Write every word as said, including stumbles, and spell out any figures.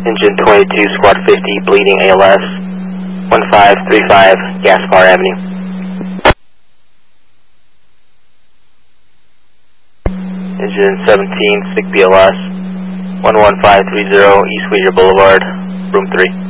Engine twenty-two, Squad fifty, bleeding A L S, one five three five, Gaspar Avenue. Engine seventeen, sick B L S, one one five three zero, East Whittier Boulevard, room three.